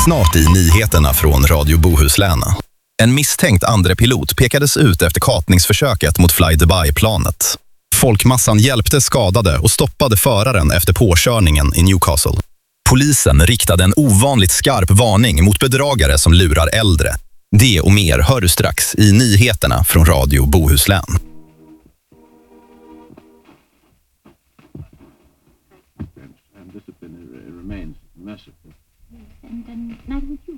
Snart i nyheterna från Radio Bohuslän. En misstänkt andre pilot pekades ut efter kapningsförsöket mot Fly Dubai-planet. Folkmassan hjälpte skadade och stoppade föraren efter påkörningen i Newcastle. Polisen riktade en ovanligt skarp varning mot bedragare som lurar äldre. Det och mer hör du strax i nyheterna från Radio Bohuslän. And discipline remains massive. And then, now would you